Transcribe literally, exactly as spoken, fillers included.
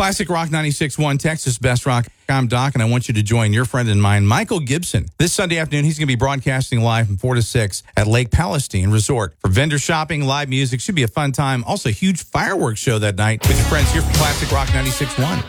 Classic Rock ninety-six point one, Texas Best Rock. I'm Doc, and I want you to join your friend and mine, Michael Gibson. This Sunday afternoon, he's going to be broadcasting live from four to six at Lake Palestine Resort. For vendor shopping, live music, should be a fun time. Also, a huge fireworks show that night with your friends here from Classic Rock ninety-six point one.